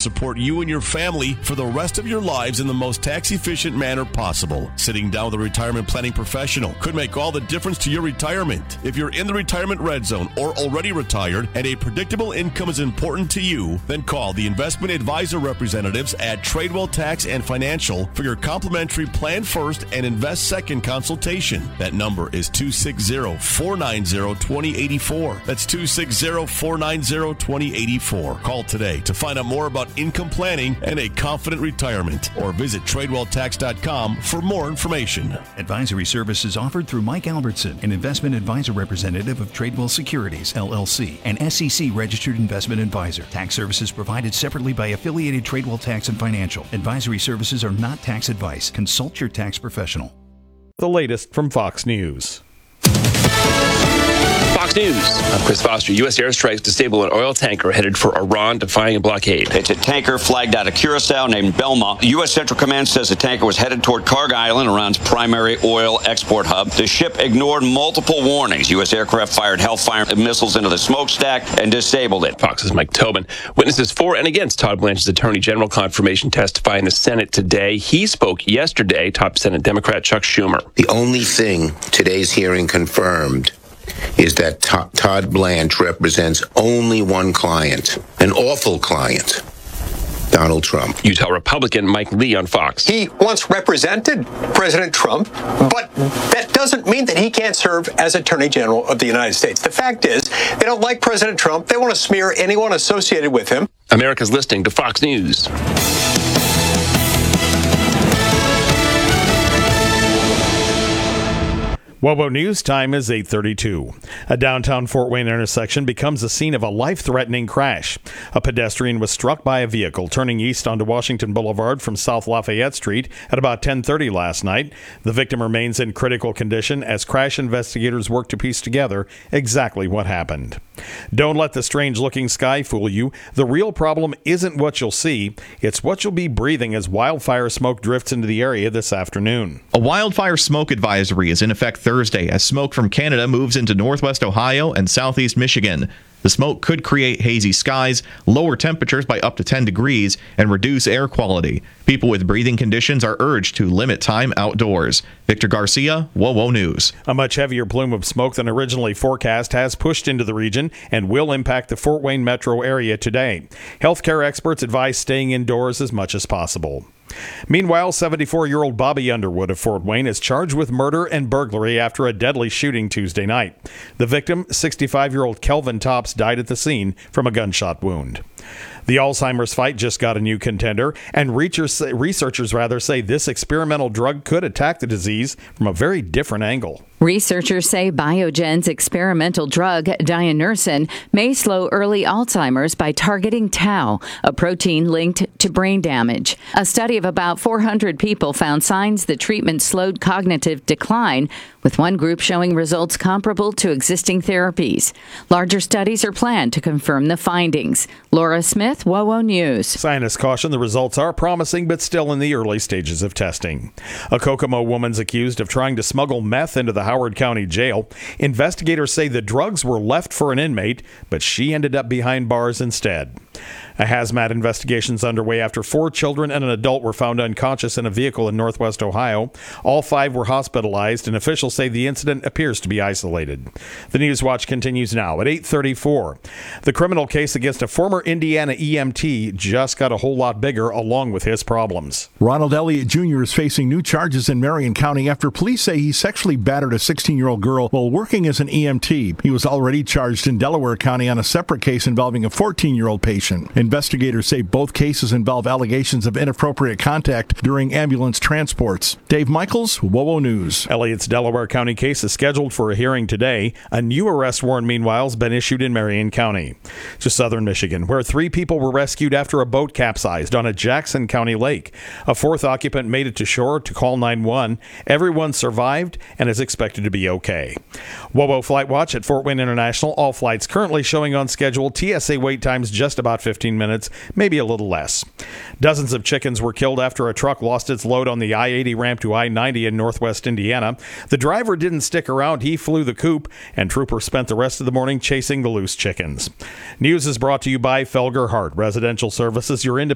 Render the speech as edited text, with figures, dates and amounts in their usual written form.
support you and your family for the rest of your lives in the most tax-efficient manner possible. Sitting down with a retirement planning professional could make all the difference to your retirement. If you're in the retirement red zone or already retired and a predictable income is important to you, then call the investment advisor representatives at Tradewell Tax and Financial for your complimentary Plan First and Invest Second consultation. That number is 260-490-2084. That's 260-490-2084. Call today to find out more about income planning and a confident retirement, or visit TradewellTax.com for more information. Advisory services offered through Mike Albertson, an investment advisor representative of Tradewell Securities, LLC, an SEC-registered investment advisor. Tax services provided separately by affiliated Tradewell Tax and Financial. Advisory services are not tax advice. Consult your tax professional. The latest from Fox News. Fox News. I'm Chris Foster. U.S. airstrikes disable an oil tanker headed for Iran, defying a blockade. It's a tanker flagged out of Curacao named Belma. The U.S. Central Command says the tanker was headed toward Karg Island, Iran's primary oil export hub. The ship ignored multiple warnings. U.S. aircraft fired Hellfire missiles into the smokestack and disabled it. Fox's Mike Tobin. Witnesses for and against Todd Blanche's Attorney General confirmation testify in the Senate today. He spoke yesterday, top Senate Democrat Chuck Schumer. The only thing today's hearing confirmed is that Todd Blanche represents only one client, an awful client, Donald Trump. Utah Republican Mike Lee on Fox. He once represented President Trump, but that doesn't mean that he can't serve as Attorney General of the United States. The fact is, they don't like President Trump. They want to smear anyone associated with him. America's listening to Fox News. WOBO News time is 8:32. A downtown Fort Wayne intersection becomes the scene of a life-threatening crash. A pedestrian was struck by a vehicle turning east onto Washington Boulevard from South Lafayette Street at about 10:30 last night. The victim remains in critical condition as crash investigators work to piece together exactly what happened. Don't let the strange-looking sky fool you. The real problem isn't what you'll see, it's what you'll be breathing as wildfire smoke drifts into the area this afternoon. A wildfire smoke advisory is in effect Thursday as smoke from Canada moves into northwest Ohio and southeast Michigan. The smoke could create hazy skies, lower temperatures by up to 10 degrees, and reduce air quality. People with breathing conditions are urged to limit time outdoors. Victor Garcia, WOWO News. A much heavier plume of smoke than originally forecast has pushed into the region and will impact the Fort Wayne metro area today. Healthcare experts advise staying indoors as much as possible. Meanwhile, 74-year-old Bobby Underwood of Fort Wayne is charged with murder and burglary after a deadly shooting Tuesday night. The victim, 65-year-old Kelvin Tops, died at the scene from a gunshot wound. The Alzheimer's fight just got a new contender, and researchers say this experimental drug could attack the disease from a very different angle. Researchers say Biogen's experimental drug, Dianersen, may slow early Alzheimer's by targeting tau, a protein linked to brain damage. A study of about 400 people found signs the treatment slowed cognitive decline, with one group showing results comparable to existing therapies. Larger studies are planned to confirm the findings. Laura Smith, WOWO News. Scientists caution the results are promising, but still in the early stages of testing. A Kokomo woman's accused of trying to smuggle meth into the Howard County Jail. Investigators say the drugs were left for an inmate, but she ended up behind bars instead. A hazmat investigation is underway after 4 children and an adult were found unconscious in a vehicle in northwest Ohio. All 5 were hospitalized, and officials say the incident appears to be isolated. The News Watch continues now at 8:34. The criminal case against a former Indiana EMT just got a whole lot bigger along with his problems. Ronald Elliott Jr. is facing new charges in Marion County after police say he sexually battered a 16-year-old girl while working as an EMT. He was already charged in Delaware County on a separate case involving a 14-year-old patient. Investigators say both cases involve allegations of inappropriate contact during ambulance transports. Dave Michaels, WOWO News. Elliott's Delaware County case is scheduled for a hearing today. A new arrest warrant, meanwhile, has been issued in Marion County. To southern Michigan, where 3 people were rescued after a boat capsized on a Jackson County lake. A 4th occupant made it to shore to call 911. Everyone survived and is expected to be okay. WOWO Flight Watch at Fort Wayne International. All flights currently showing on schedule. TSA wait times just about 15 minutes, maybe a little less. Dozens of chickens were killed after a truck lost its load on the I-80 ramp to I-90 in northwest Indiana. The driver didn't stick around. He flew the coop, and troopers spent the rest of the morning chasing the loose chickens. News is brought to you by Felger Hart Residential Services, your independent